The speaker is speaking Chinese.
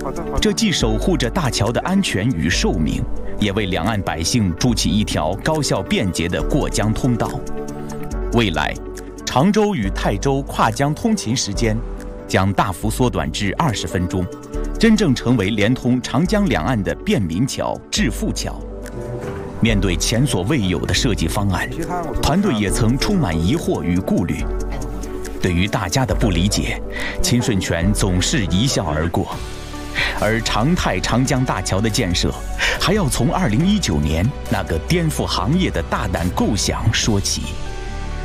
这既守护着大桥的安全与寿命，也为两岸百姓筑起一条高效便捷的过江通道。未来，常州与泰州跨江通勤时间将大幅缩短至20分钟，真正成为连通长江两岸的便民桥、致富桥。面对前所未有的设计方案，团队也曾充满疑惑与顾虑。对于大家的不理解，秦顺全总是一笑而过。而长泰长江大桥的建设，还要从2019年那个颠覆行业的大胆构想说起。